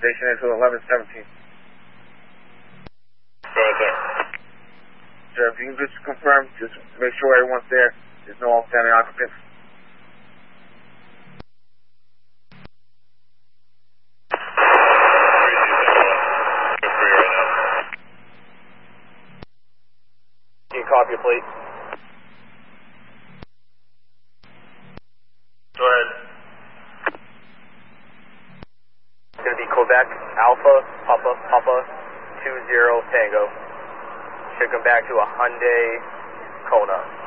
Station into 1117. Go ahead, sir. Sir, if you can just confirm, just make sure everyone's there. There's no outstanding occupants. Can you copy, please? Go ahead. It's going to be Quebec Alpha Papa 20 Tango. Should come back to a Hyundai Kona.